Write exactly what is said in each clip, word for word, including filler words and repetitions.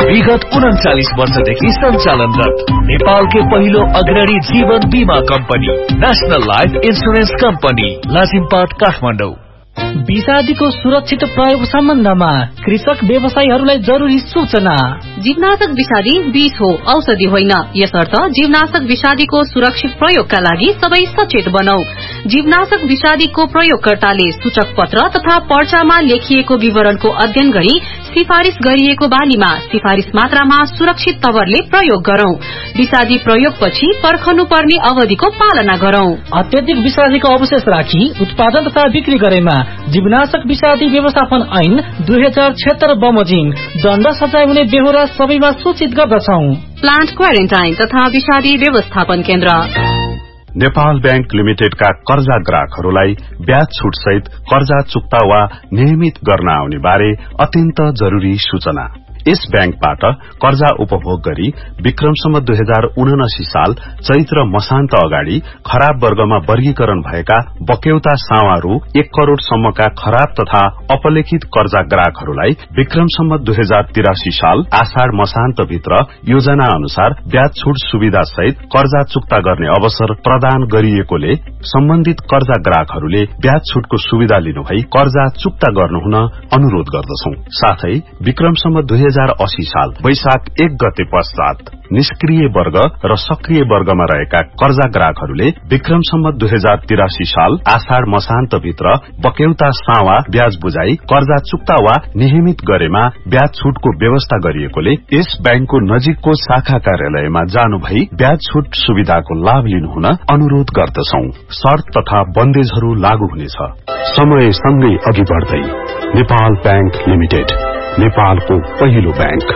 विगत उन्चालीस वर्षदेखि सञ्चालनरत नेपालकै पहिलो अग्रणी जीवन बीमा company national life insurance company Lazimpat Kathmandu. विषादीको सुरक्षित प्रयोग सम्बन्धमा कृषक व्यवसायीहरूलाई जरुरी सूचना। जीवनाशक विषादी विष हो, औषधि होइन। यसर्थ जीवनाशक विषादीको सुरक्षित प्रयोगका लागि सबै सचेत बनौ। जीवनाशक विषादीको प्रयोगकर्ताले सूचक पत्र तथा पर्चामा लेखिएको विवरणको अध्ययन गरी सिफारिश गरिएको बानीमा सिफारिश मात्रामा सुरक्षित तवरले प्रयोग गरौं। विषादी प्रयोगपछि पर्खनु पर्ने अवधिको पालना गरौं। अत्यधिक विषादीको अवशेष राखी उत्पादन तथा बिक्री गरेमा जीवनाशक विषादी व्यवस्थापन ऐन दुई हजार छिहत्तर बमोजिम दण्ड सजाय हुने बेहोरा सबैमा सूचित गर्दछौ। प्लान्ट क्वारेन्टाइन तथा विषादी व्यवस्थापन केन्द्र। नेपाल बैंक लिमिटेडका कर्जा ग्राहकहरूलाई ब्याज छुट सहित कर्जा चुक्ता वा नियमित गर्न आउने बारे अत्यन्त जरुरी सूचना। यस बैंकबाट कर्जा उपभोग गरी विक्रमसम्म दुई हजार उनासी साल चैत्र मसान्त अगाडि खराब वर्गमा वर्गीकरण भएका बक्यौता सावा रु एक करोड़ सम्मका खराब तथा अपलेखित कर्जा ग्राहकहरूलाई विक्रमसम्म दुई हजार तिरासी साल आषाढ़ मसान्त भित्र योजना अनुसार ब्याज छुट सुविधा सहित कर्जा चुक्ता गर्ने अवसर प्रदान गरिएकोले सम्बन्धित कर्जा ग्राहकहरूले ब्याज छुटको सुविधा लिनुभई कर्जा चुक्ता गर्नुहुन अनुरोध गर्दछौं। साथै विक्रमसम्म दुई हजार अस्सी साल वैशाख एक गते पश्चात निष्क्रिय वर्ग र सक्रिय वर्गमा रहेका कर्जा ग्राहकहरूले विक्रमसम्म दुई हजार तिरासी साल आषाढ़ मसान्त भित्र बक्यौता सावा ब्याज बुझाई कर्जा चुक्ता वा नियमित गरेमा ब्याज छुटको व्यवस्था गरिएकोले यस बैंकको नजिकको शाखा कार्यालयमा जानु भई ब्याज छुट सुविधाको लाभ लिनुहुन अनुरोध गर्दछौ। शर्त तथा बन्देजहरू लागू हुनेछ। समय सँगै अघि बढ्दै नेपाल बैंक लिमिटेड, नेपालको पहिलो बैंक।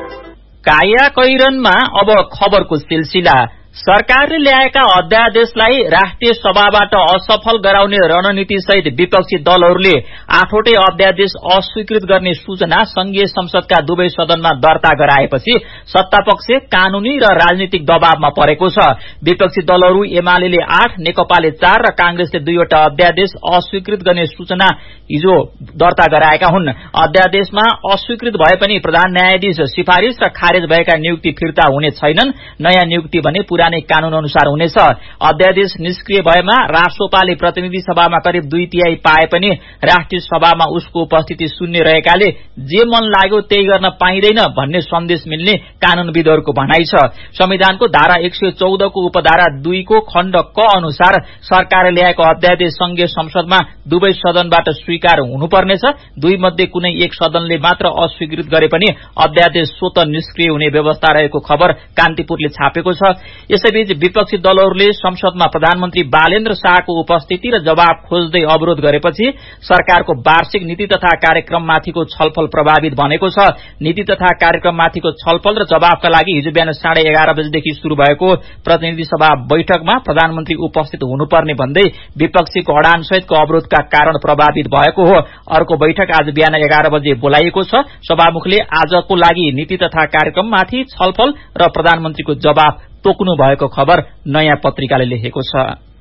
काया कैरनमा अब खबरको सिलसिला। सरकारले ल्याएका अध्यादेशलाई राष्ट्रिय सभाबाट असफल गराउने रणनीति सहित विपक्षी दलहरूले आठवटै अध्यादेश अस्वीकृत गर्ने सूचना संघीय संसदका दुवै सदनमा दर्ता गराएपछि सत्तापक्ष कानूनी र राजनीतिक दबावमा परेको छ। विपक्षी दलहरू एमाले आठ, नेकपाले चार र कांग्रेसले दुईवटा अध्यादेश अस्वीकृत गर्ने सूचना हिजो दर्ता गराएका हुन्। अध्यादेशमा अस्वीकृत भए पनि प्रधान न्यायाधीश सिफारिश र खारेज भएका नियुक्ति फिर्ता हुने छैनन्। नयाँ नियुक्ति भने पुरानै कानून अनुसार हुनेछ। अध्यादेश निष्क्रिय भएमा राष्ट्रपाले प्रतिनिधि सभामा करिब दुई तिहाई पाए पनि राष्ट्रिय सभामा उसको उपस्थिति शून्य रहेकाले जे मन लाग्यो त्यही गर्न पाइँदैन भन्ने सन्देश मिल्ने कानूनविदहरूको भनाइ छ। संविधानको धारा एक सय चौधको उपधारा दुईको खण्ड क अनुसार सरकारले ल्याएको अध्यादेश संघीय संसदमा दुवै सदनबाट स्वीकार हुनुपर्नेछ। दुई मध्ये कुनै एक सदनले मात्र अस्वीकृत गरे पनि अध्यादेश स्वत निष्क्रिय हुने व्यवस्था रहेको खबर कान्तिपुरले छापेको छ। यसैबीच विपक्षी दलहरूले संसदमा प्रधानमन्त्री बालेन्द्र शाहको उपस्थिति र जवाब खोज्दै अवरोध गरेपछि सरकारको वार्षिक नीति तथा कार्यक्रममाथिको छलफल प्रभावित बनेको छ। नीति तथा कार्यक्रममाथिको छलफल र जवाबका लागि हिजो बिहान साढे एघार बजेदेखि शुरू भएको प्रतिनिधि सभा बैठकमा प्रधानमन्त्री उपस्थित हुनुपर्ने भन्दै विपक्षीको अडानसहितको अवरोधका कारण प्रभावित भएको हो। अर्को बैठक आज बिहान एघार बजे बोलाइएको छ। सभामुखले आजको लागि नीति तथा कार्यक्रममाथि छलफल र प्रधानमन्त्रीको जवाब तोक्नु भएको खबर नयाँ पत्रिकाले लेखेको छ।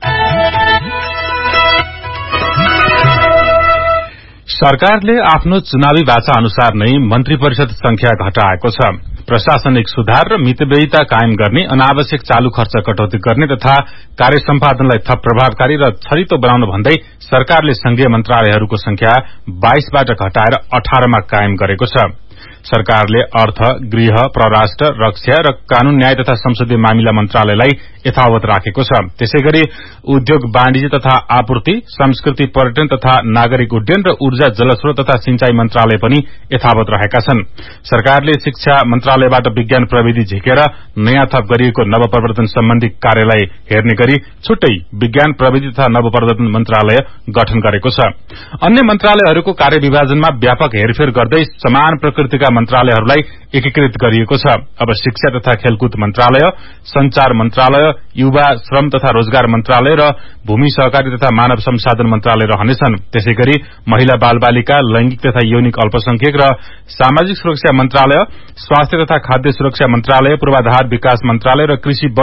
सरकारले आफ्नो चुनावी भाषा अनुसार नै मन्त्री परिषद संख्या घटाएको छ। प्रशासनिक सुधार र मितव्ययिता कायम गर्ने, अनावश्यक चालू खर्च कटौती गर्ने तथा कार्य सम्पादनलाई थप प्रभावकारी र छरितो बनाउन भन्दै सरकारले संघीय मन्त्रालयहरूको संख्या बाइसबाट घटाएर अठारमा कायम गरेको छ। सरकारले अर्थ, गृह, परराष्ट्र, रक्षा र कानून, न्याय तथा संसदीय मामिला मन्त्रालयलाई यथावत राखेको छ। त्यसैगरी उद्योग, वाणिज्य तथा आपूर्ति, संस्कृति, पर्यटन तथा नागरिक उड्डयन र ऊर्जा, जलस्रोत तथा सिंचाई मन्त्रालय पनि यथावत रहेका छन्। सरकारले शिक्षा मन्त्रालयबाट विज्ञान प्रविधि झिकेर नयाँ थप गरिएको नवप्रवर्तन सम्बन्धी कार्यालय हेर्ने गरी छुट्टै विज्ञान प्रविधि तथा नवप्रवर्तन मन्त्रालय गठन गरेको छ। अन्य मन्त्रालयहरूको कार्यविभाजनमा व्यापक हेरफेर गर्दै समान प्रकृतिका मन्त्रालयहरूलाई एकीकृत गरिएको छ। अब शिक्षा तथा खेलकुद मन्त्रालय, संचार मन्त्रालय, युवा, श्रम तथा रोजगार मन्त्रालय र भूमि सहकारी तथा मानव संसाधन मन्त्रालय रहनेछन्। त्यसैगरी महिला, बाल बालिका, लैंगिक तथा यौनिक अल्पसंख्यक र सामाजिक सुरक्षा मन्त्रालय, स्वास्थ्य तथा खाद्य सुरक्षा मन्त्रालय, पूर्वाधार विकास मन्त्रालय र कृषि